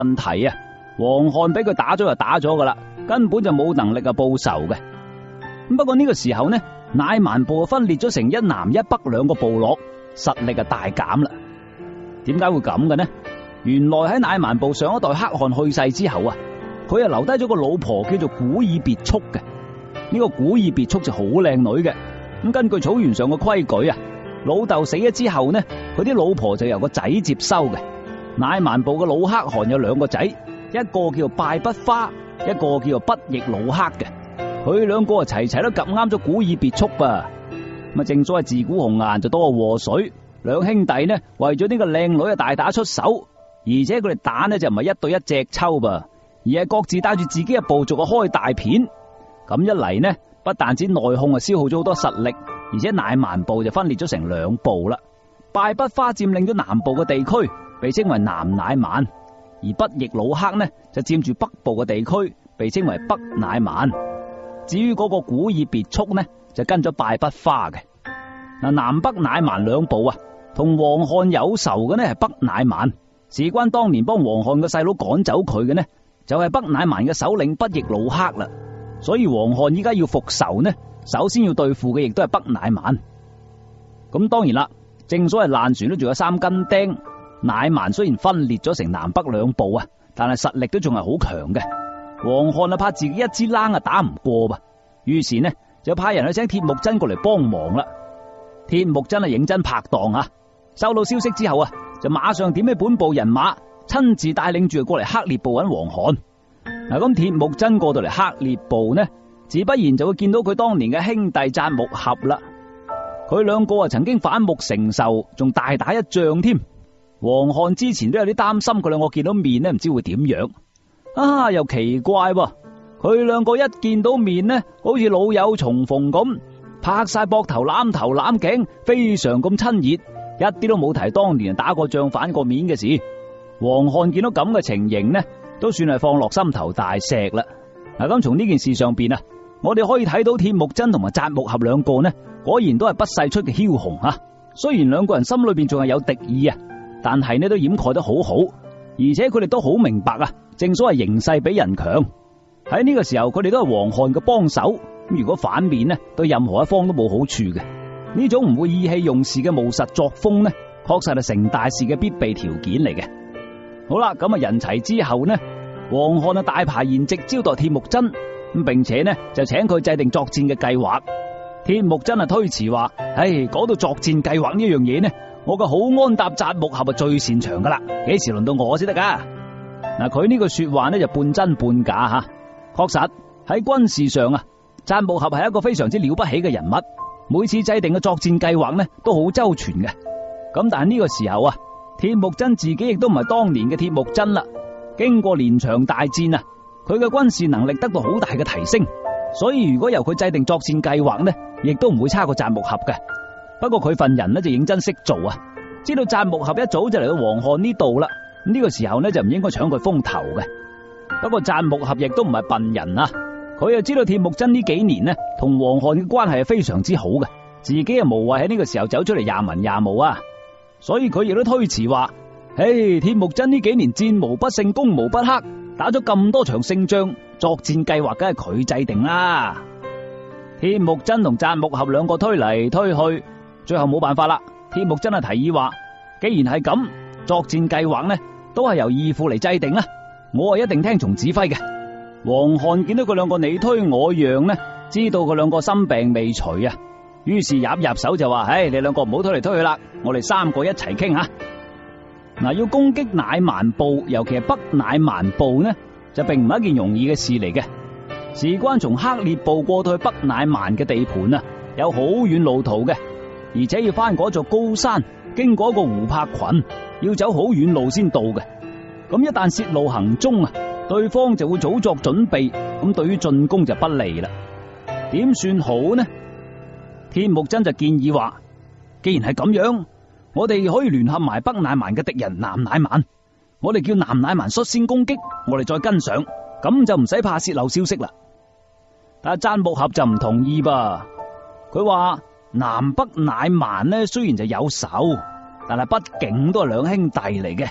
問題啊，黃漢俾佢打咗就打咗噶啦，根本就冇能力報仇嘅。不過呢個時候呢，乃蠻部分裂咗成一南一北兩個部落，實力大減啦。點解會咁嘅呢？原來喺乃蠻部上一代黑汗去世之後啊，佢又留低咗個老婆叫做古爾別速嘅。呢個古爾別速就好靚女嘅。咁根據草原上嘅規矩啊，老豆死咗之後呢，佢啲老婆就由個仔接收嘅。乃蠻部嘅老黑汗有兩個仔，一個叫拜不花，一個叫不亦老黑嘅。佢兩個齊齊都夾啱咗古爾別速噃。咁正所謂自古紅顏就多禍水，兩兄弟呢為咗呢個靚女大打出手，而且佢哋打呢就唔係一對一隻抽噃，而係各自帶住自己嘅部族開大片。咁一嚟呢，不但止內訌消耗咗好多實力，而且乃蠻部就分裂咗成兩部啦。拜不花佔領咗南部嘅地區，被稱為南乃蠻；而不亦老黑呢就佔住北部嘅地區，被稱為北乃蠻。至於嗰個古爾別速呢，就跟咗拜不花嘅。南北乃蠻兩部啊，同黃漢有仇嘅呢係北乃蠻，事關當年幫黃漢嘅細佬趕走佢嘅呢，就係北乃蠻嘅首領不亦老黑啦。所以黃漢依家要復仇呢，首先要對付嘅亦都係北乃蠻。咁當然啦，正所謂爛船都仲有三根釘，乃蠻雖然分裂咗成南北兩部啊，但係實力都仲係好強嘅。黃漢怕自己一支冷打唔過噃，於是呢就派人去請鐵木真過嚟幫忙啦。鐵木真認真拍檔啊，收到消息之後啊，就馬上點起本部人馬，親自帶領住過嚟黑烈部揾黃漢。咁鐵木真過到嚟黑烈部呢，自不然就會見到佢當年嘅兄弟扎木合啦。佢兩個曾經反目成仇，仲大打一仗添。黃漢之前都有啲擔心佢兩個見到面呢，唔知會點樣啊？又奇怪喎，佢兩個一見到面呢，好似老友重逢咁，拍晒膊頭攬頸，非常咁親熱，一啲都冇提當年打過仗反過面嘅事。黃漢見到咁嘅情形呢，都算係放落心頭大石啦。咁從呢件事上邊啊，我哋可以睇到鐵木真同埋扎木合兩個呢，果然都係不世出嘅梟雄啊。雖然兩個人心裏邊仲係有敵意啊，但係呢都掩蓋得好好，而且佢哋都好明白啊。正所謂形勢比人強，喺呢個時候佢哋都係黃漢嘅幫手。如果反面呢，對任何一方都冇好處嘅。呢種唔會意氣用事嘅務實作風呢，確實係成大事嘅必備條件嚟嘅。好啦，咁人齊之後呢，黃漢大排筵席招待鐵木真，咁並且呢就請佢制定作戰嘅計劃。鐵木真推辭話：講到作戰計劃呢樣嘢呢，我個好安踏扎木合最擅長噶啦，幾時輪到我先得噶？佢呢句說話呢就半真半假吓。確實喺軍事上啊，扎木合係一個非常之了不起嘅人物，每次制定嘅作戰計劃呢都好周全嘅。咁但係呢個時候啊，鐵木真自己亦都唔係當年嘅鐵木真啦。經過連場大戰啊，佢嘅軍事能力得到好大嘅提升，所以如果由佢制定作戰計劃呢，亦都唔會差過扎木合嘅。不過佢份人呢就認真識做啊，知道扎木合一早就嚟到黃漢呢度啦，呢個時候呢就唔應該搶佢風頭嘅。不過扎木合亦都唔係笨人啊，佢又知道鐵木真呢幾年呢同黃漢嘅關係係非常之好嘅，自己又無謂喺呢個時候走出嚟廿文廿武啊，所以佢亦都推辭話：鐵木真呢幾年戰無不勝，攻無不克，打咗咁多場勝仗，作戰計劃梗係佢制定啦。鐵木真同扎木合兩個推嚟推去，最後冇辦法啦。鐵木真提議話：既然係咁，作戰計劃呢都係由義父嚟制定啦，我係一定聽從指揮嘅。黃漢見到佢兩個你推我讓呢，知道佢兩個心病未除啊，於是入手就話：你兩個唔好推嚟推去啦，我哋三個一齊傾下。要攻擊乃蠻部，尤其係北乃蠻部呢，就並唔係一件容易嘅事嚟嘅。事關從黑烈部過到去北乃蠻嘅地盤啊，有好遠路途嘅，而且要翻過一座高山，經過一個湖泊群，要走好遠路先到嘅。咁一旦泄露行蹤啊，對方就會早作準備，咁對於進攻就不利啦。點算好呢？鐵木真就建議話：既然係咁樣，我哋可以聯合埋北乃蠻嘅敵人南乃蠻，我哋叫南乃蠻率先攻擊，我哋再跟上，咁就唔使怕泄漏消息啦。但係扎木合就唔同意噃，佢話南北乃蠻呢雖然就有仇，但係畢竟都係兩兄弟嚟嘅，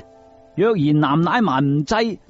若然南乃蠻唔制，